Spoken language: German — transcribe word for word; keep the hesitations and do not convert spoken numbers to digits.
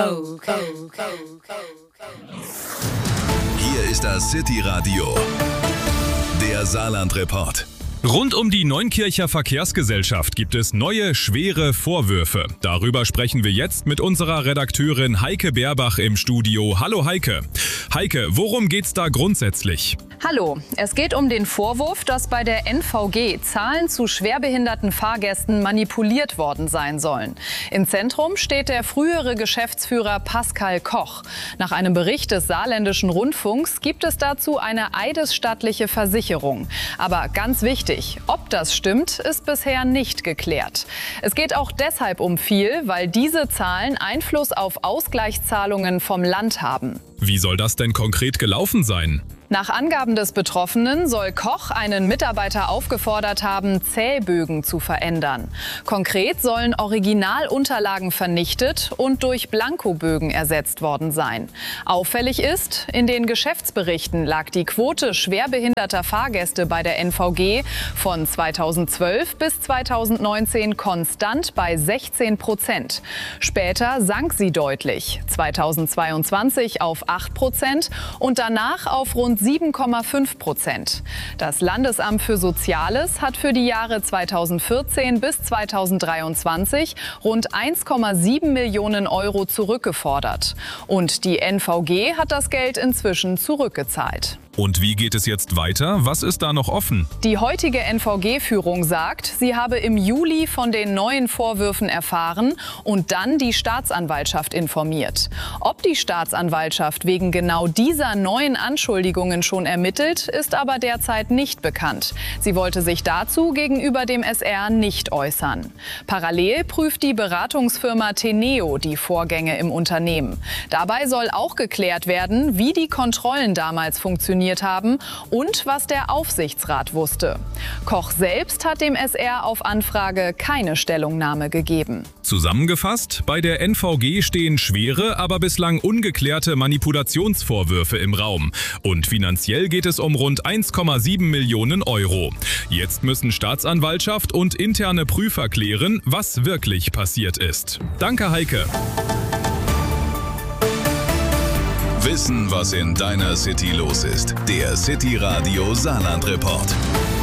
Hier ist das City Radio, der Saarland-Report. Rund um die Neunkircher Verkehrsgesellschaft gibt es neue, schwere Vorwürfe. Darüber sprechen wir jetzt mit unserer Redakteurin Heike Beerbach im Studio. Hallo Heike. Heike, worum geht's da grundsätzlich? Hallo, es geht um den Vorwurf, dass bei der N V G Zahlen zu schwerbehinderten Fahrgästen manipuliert worden sein sollen. Im Zentrum steht der frühere Geschäftsführer Pascal Koch. Nach einem Bericht des Saarländischen Rundfunks gibt es dazu eine eidesstattliche Versicherung. Aber ganz wichtig, ob das stimmt, ist bisher nicht geklärt. Es geht auch deshalb um viel, weil diese Zahlen Einfluss auf Ausgleichszahlungen vom Land haben. Wie soll das denn konkret gelaufen sein? Nach Angaben des Betroffenen soll Koch einen Mitarbeiter aufgefordert haben, Zählbögen zu verändern. Konkret sollen Originalunterlagen vernichtet und durch Blankobögen ersetzt worden sein. Auffällig ist, in den Geschäftsberichten lag die Quote schwerbehinderter Fahrgäste bei der N V G von zweitausendzwölf bis zweitausendneunzehn konstant bei sechzehn Prozent. Später sank sie deutlich, zweitausendzweiundzwanzig auf acht Prozent und danach auf rund sieben Komma fünf Prozent. Das Landesamt für Soziales hat für die Jahre zweitausendvierzehn bis zweitausenddreiundzwanzig rund eins Komma sieben Millionen Euro zurückgefordert. Und die N V G hat das Geld inzwischen zurückgezahlt. Und wie geht es jetzt weiter? Was ist da noch offen? Die heutige N V G-Führung sagt, sie habe im Juli von den neuen Vorwürfen erfahren und dann die Staatsanwaltschaft informiert. Ob die Staatsanwaltschaft wegen genau dieser neuen Anschuldigungen schon ermittelt, ist aber derzeit nicht bekannt. Sie wollte sich dazu gegenüber dem S R nicht äußern. Parallel prüft die Beratungsfirma Teneo die Vorgänge im Unternehmen. Dabei soll auch geklärt werden, wie die Kontrollen damals funktionieren haben und was der Aufsichtsrat wusste. Koch selbst hat dem S R auf Anfrage keine Stellungnahme gegeben. Zusammengefasst, bei der N V G stehen schwere, aber bislang ungeklärte Manipulationsvorwürfe im Raum. Und finanziell geht es um rund eins Komma sieben Millionen Euro. Jetzt müssen Staatsanwaltschaft und interne Prüfer klären, was wirklich passiert ist. Danke, Heike. Wissen, was in deiner City los ist. Der City Radio Saarland-Report.